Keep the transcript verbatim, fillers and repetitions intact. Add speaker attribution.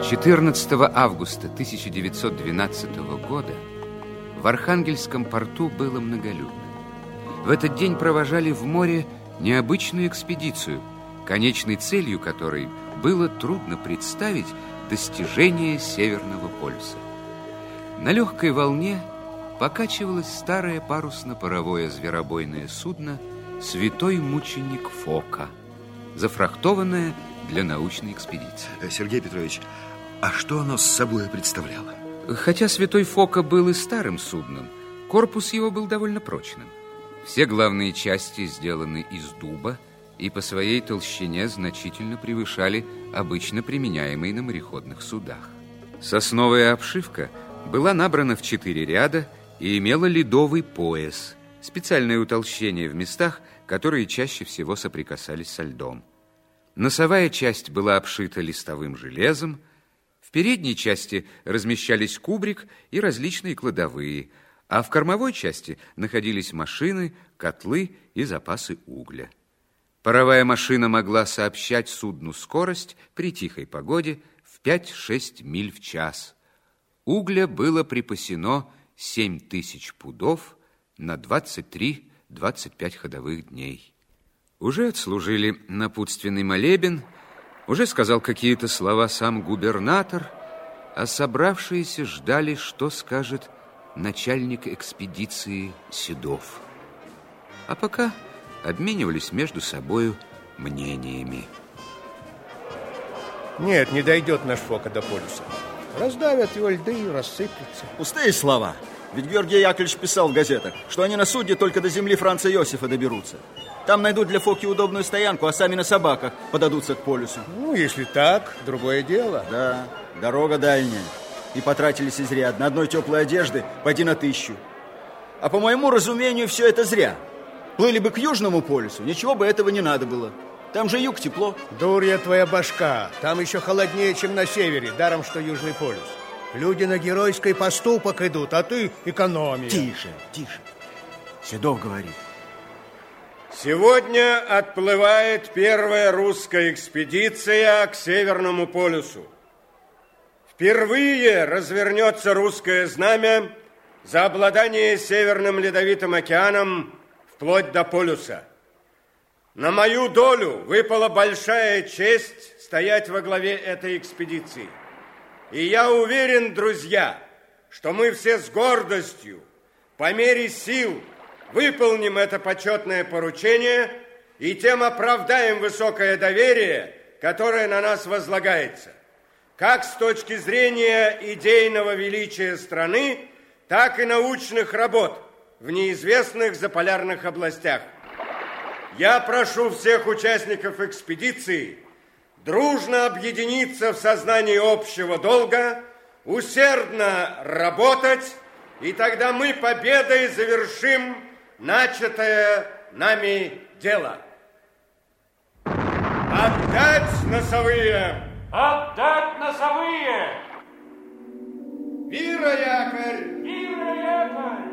Speaker 1: четырнадцатого августа тысяча девятьсот двенадцатого года в Архангельском порту было многолюдно. В этот день провожали в море необычную экспедицию, конечной целью которой было трудно представить достижение Северного полюса. На легкой волне покачивалось старое парусно-паровое зверобойное судно «Святой мученик Фока», зафрахтованное для научной экспедиции.
Speaker 2: Сергей Петрович, а что оно с собой представляло?
Speaker 1: Хотя «Святой Фока» был и старым судном, корпус его был довольно прочным. Все главные части сделаны из дуба и по своей толщине значительно превышали обычно применяемые на мореходных судах. Сосновая обшивка была набрана в четыре ряда и имела ледовый пояс, специальное утолщение в местах, которые чаще всего соприкасались со льдом. Носовая часть была обшита листовым железом, в передней части размещались кубрик и различные кладовые, а в кормовой части находились машины, котлы и запасы угля. Паровая машина могла сообщать судну скорость при тихой погоде в пять-шесть миль в час. Угля было припасено семь тысяч пудов на двадцать три-двадцать пять ходовых дней. Уже отслужили напутственный молебен, уже сказал какие-то слова сам губернатор, а собравшиеся ждали, что скажет начальник экспедиции Седов. А пока обменивались между собою мнениями.
Speaker 3: Нет, не дойдет наш Фока до полюса. Раздавят его льды и рассыплются.
Speaker 4: Пустые слова. Ведь Георгий Яковлевич писал в газетах, что они на судне только до земли Франца Иосифа доберутся. Там найдут для Фоки удобную стоянку, а сами на собаках подадутся к полюсу.
Speaker 3: Ну, если так, другое дело.
Speaker 4: Да, дорога дальняя. И потратились изрядно. Одной теплой одежды пойди на тысячу. А по моему разумению, все это зря. Плыли бы к Южному полюсу, ничего бы этого не надо было. Там же юг, тепло.
Speaker 3: Дурья твоя башка. Там еще холоднее, чем на севере, даром что Южный полюс. Люди на геройский поступок идут, а ты экономия.
Speaker 4: Тише, тише. Седов говорит.
Speaker 5: Сегодня отплывает первая русская экспедиция к Северному полюсу. Впервые развернется русское знамя за обладание Северным Ледовитым океаном вплоть до полюса. На мою долю выпала большая честь стоять во главе этой экспедиции. И я уверен, друзья, что мы все с гордостью, по мере сил, выполним это почетное поручение и тем оправдаем высокое доверие, которое на нас возлагается, как с точки зрения идейного величия страны, так и научных работ в неизвестных заполярных областях. Я прошу всех участников экспедиции дружно объединиться в сознании общего долга, усердно работать, и тогда мы победой завершим начатое нами дело. Отдать носовые!
Speaker 6: Отдать носовые!
Speaker 5: Вира, якорь!
Speaker 6: Вира, якорь!